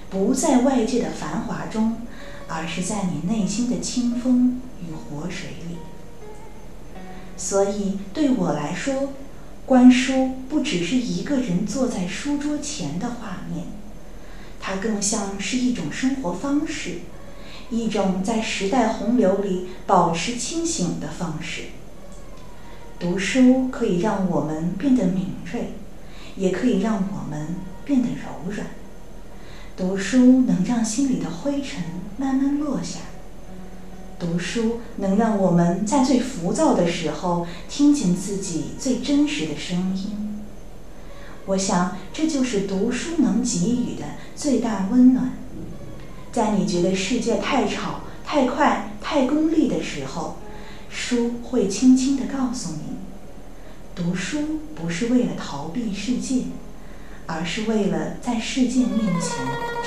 不在外界的繁华中，而是在你内心的清风与活水里。所以对我来说，观书不只是一个人坐在书桌前的画面，它更像是一种生活方式，一种在时代洪流里保持清醒的方式。读书可以让我们变得敏锐，也可以让我们变得柔软。读书能让心里的灰尘慢慢落下，读书能让我们在最浮躁的时候听见自己最真实的声音。我想，这就是读书能给予的最大温暖。在你觉得世界太吵、太快、太功利的时候，书会轻轻地告诉你，读书不是为了逃避世界，而是为了在世界面前